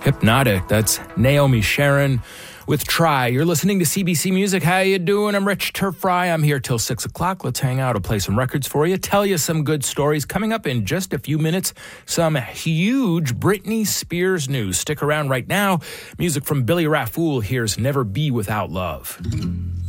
Hypnotic. That's Naomi Sharon with Try. You're listening to CBC Music. How you doing? I'm Rich Turfry. I'm here till 6 o'clock. Let's hang out. I'll play some records for you, tell you some good stories. Coming up in just a few minutes, some huge Britney Spears news. Stick around right now. Music from Billy Rafool. Here's Never Be Without Love.